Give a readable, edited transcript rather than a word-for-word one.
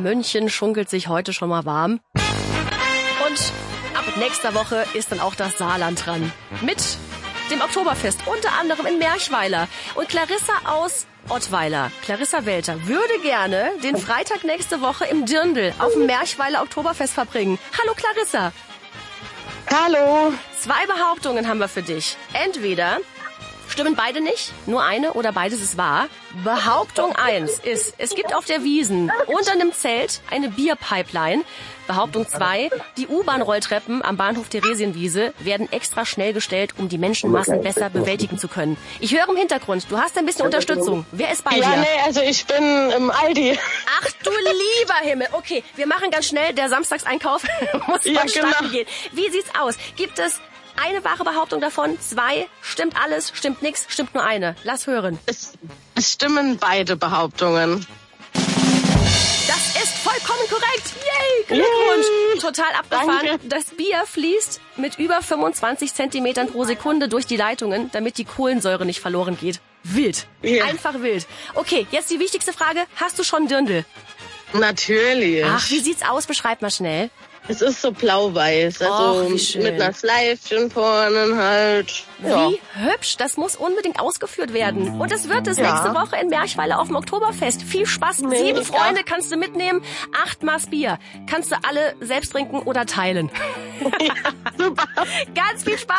Mönchen schunkelt sich heute schon mal warm. Und ab nächster Woche ist dann auch das Saarland dran. Mit dem Oktoberfest, unter anderem in Merchweiler. Und Clarissa aus Ottweiler, Clarissa Welter, würde gerne den Freitag nächste Woche im Dirndl auf dem Merchweiler Oktoberfest verbringen. Hallo Clarissa. Hallo. 2 Behauptungen haben wir für dich. Entweder stimmen beide nicht, nur eine oder beides ist wahr. Behauptung 1 ist, es gibt auf der Wiesn unter einem Zelt eine Bierpipeline. Behauptung 2, die U-Bahn-Rolltreppen am Bahnhof Theresienwiese werden extra schnell gestellt, um die Menschenmassen besser bewältigen zu können. Ich höre im Hintergrund, du hast ein bisschen Unterstützung. Wer ist bei dir? Ja, nee, also ich bin im Aldi. Ach du lieber Himmel. Okay, wir machen ganz schnell, der Samstagseinkauf muss vonstatten gehen. Wie sieht's aus? Gibt es eine wahre Behauptung davon? 2, stimmt alles, stimmt nichts, stimmt nur eine. Lass hören. Es stimmen beide Behauptungen. Das ist vollkommen korrekt. Yay, Glückwunsch. Yay. Total abgefahren. Danke. Das Bier fließt mit über 25 Zentimetern pro Sekunde durch die Leitungen, damit die Kohlensäure nicht verloren geht. Wild. Ja. Einfach wild. Okay, jetzt die wichtigste Frage. Hast du schon Dirndl? Natürlich. Ach, wie sieht's aus? Beschreib mal schnell. Es ist so blau-weiß, also wie schön. mit einer Schleifchen vorne halt. Ja. Wie hübsch. Das muss unbedingt ausgeführt werden. Und das wird es nächste Woche in Merchweiler auf dem Oktoberfest. Viel Spaß. 7 Freunde kannst du mitnehmen. 8 Maß Bier. Kannst du alle selbst trinken oder teilen. Ja, super. Ganz viel Spaß.